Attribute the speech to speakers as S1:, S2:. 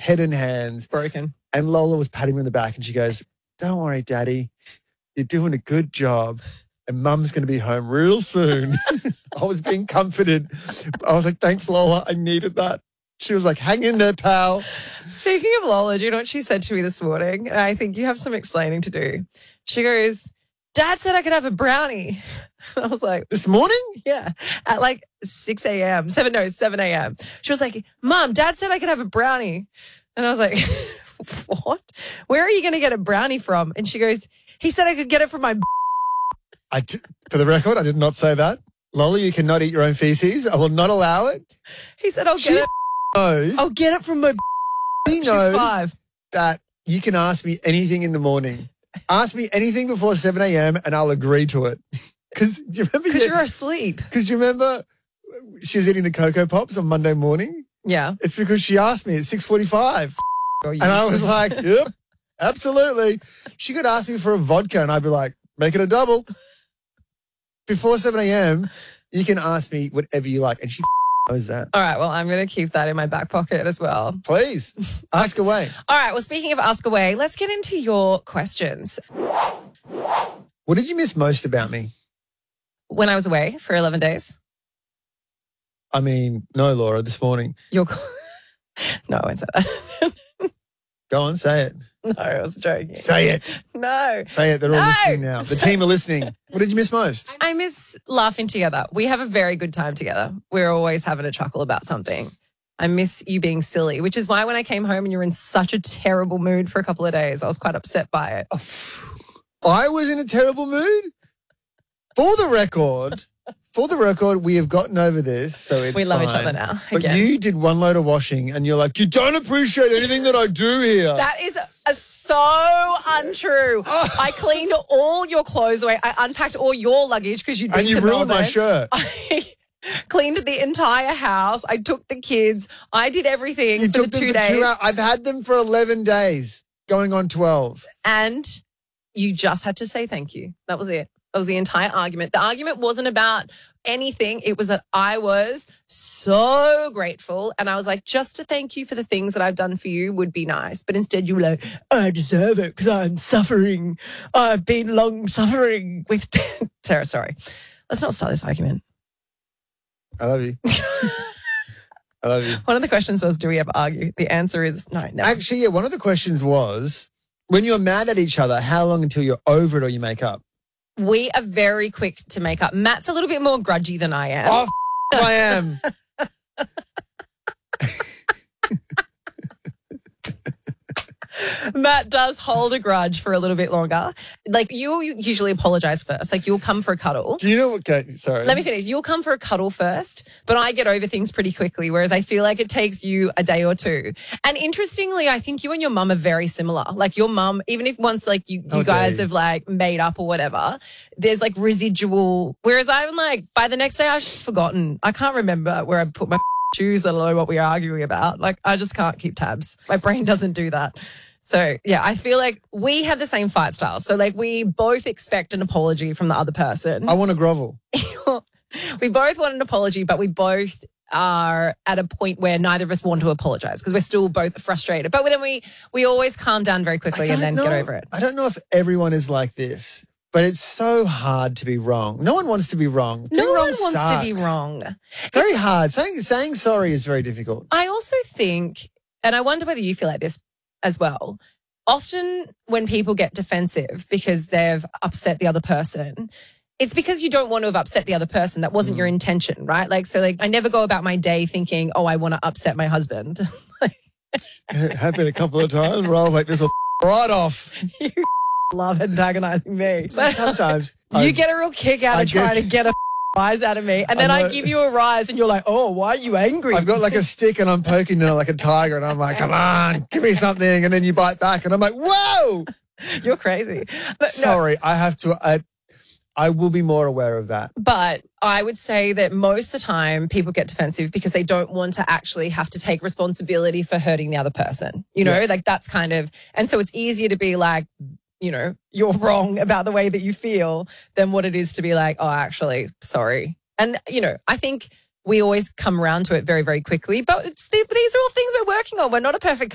S1: head in hands.
S2: Broken.
S1: And Lola was patting me on the back and she goes, "Don't worry, Daddy. You're doing a good job. And Mum's going to be home real soon." I was being comforted. I was like, "Thanks, Lola. I needed that." She was like, "Hang in there, pal."
S2: Speaking of Lola, do you know what she said to me this morning? And I think you have some explaining to do. She goes, "Dad said I could have a brownie." And I was like,
S1: "This morning?"
S2: Yeah. At like 6 a.m. 7 a.m. She was like, "Mom, Dad said I could have a brownie." And I was like, "What? Where are you going to get a brownie from?" And she goes, "He said I could get it from my..."
S1: For the record, I did not say that. Lola, you cannot eat your own feces. I will not allow it.
S2: He said, "I'll get it."
S1: Knows,
S2: I'll get it from my...
S1: He knows
S2: She's 5.
S1: that you can ask me anything in the morning. Ask me anything before 7 a.m. and I'll agree to it. Because you remember...
S2: Because you're asleep.
S1: Because you remember she was eating the Cocoa Pops on Monday morning?
S2: Yeah.
S1: It's because she asked me at 6:45. And I was like, "Yep, absolutely." She could ask me for a vodka and I'd be like, "Make it a double." Before 7 a.m., you can ask me whatever you like. And she knows that.
S2: All right, well, I'm going to keep that in my back pocket as well.
S1: Please, ask away.
S2: All right, well, speaking of ask away, let's get into your questions.
S1: What did you miss most about me?
S2: When I was away for 11 days.
S1: I mean, no, Laura, this morning.
S2: No, I won't say that.
S1: Go on, say it.
S2: No, I was joking.
S1: Say it.
S2: No.
S1: Say it. They're all listening now. The team are listening. What did you miss most?
S2: I miss laughing together. We have a very good time together. We're always having a chuckle about something. I miss you being silly, which is why when I came home and you were in such a terrible mood for a couple of days, I was quite upset by it.
S1: I was in a terrible mood? For the record, we have gotten over this, so it's
S2: We love
S1: fine.
S2: each other now.
S1: But
S2: again.
S1: you did one load of washing and you're like, "You don't appreciate anything that I do here."
S2: That is so untrue. I cleaned all your clothes away. I unpacked all your luggage because you'd been
S1: and you
S2: to
S1: ruined my
S2: Melbourne.
S1: shirt.
S2: I cleaned the entire house. I took the kids. I did everything
S1: You
S2: for
S1: took
S2: the
S1: them
S2: 2
S1: for
S2: days.
S1: 2 hours. I've had them for 11 days, going on 12.
S2: And you just had to say thank you. That was it. That was the entire argument. The argument wasn't about anything. It was that I was so grateful. And I was like, just to thank you for the things that I've done for you would be nice. But instead you were like, "I deserve it because I'm suffering. I've been long suffering with..." Sarah, sorry. Let's not start this argument.
S1: I love you. I love you.
S2: One of the questions was, do we ever argue? The answer is no, never.
S1: Actually, yeah, one of the questions was, when you're mad at each other, how long until you're over it or you make up?
S2: We are very quick to make up. Matt's a little bit more grudgy than I am.
S1: Oh, I am.
S2: Matt does hold a grudge for a little bit longer. Like, you usually apologize first. Like, you'll come for a cuddle.
S1: Do you know what? Okay, sorry.
S2: Let me finish. You'll come for a cuddle first, but I get over things pretty quickly, whereas I feel like it takes you a day or two. And interestingly, I think you and your mum are very similar. Like, your mum, even if once like you guys have like made up or whatever, there's like residual. Whereas I'm like, by the next day, I've just forgotten. I can't remember where I put my shoes, let alone what we are arguing about. Like, I just can't keep tabs. My brain doesn't do that. So, yeah, I feel like we have the same fight style. So, like, we both expect an apology from the other person.
S1: I want to grovel.
S2: We both want an apology, but we both are at a point where neither of us want to apologize because we're still both frustrated. But then we always calm down very quickly and then get over it.
S1: I don't know if everyone is like this, but it's so hard to be wrong. No one wants to be wrong.
S2: No one wants
S1: sucks.
S2: to be wrong.
S1: Very hard. Saying sorry is very difficult.
S2: I also think, and I wonder whether you feel like this as well, often when people get defensive because they've upset the other person, it's because you don't want to have upset the other person. That wasn't your intention, right? Like, so like, I never go about my day thinking, oh, I want to upset my husband.
S1: It happened a couple of times where I was like, this will right off.
S2: You love antagonizing me.
S1: Sometimes.
S2: You get a real kick out of trying to get a rise out of me. And then I give you a rise and you're like, oh, why are you angry?
S1: I've got like a stick and I'm poking it like a tiger and I'm like, come on, give me something. And then you bite back and I'm like, whoa.
S2: You're crazy. But
S1: sorry, I will be more aware of that.
S2: But I would say that most of the time people get defensive because they don't want to actually have to take responsibility for hurting the other person. You know, like that's kind of, and so it's easier to be like, you know, you're wrong about the way that you feel than what it is to be like, oh, actually, sorry. And, you know, I think we always come around to it very, very quickly. But these are all things we're working on. We're not a perfect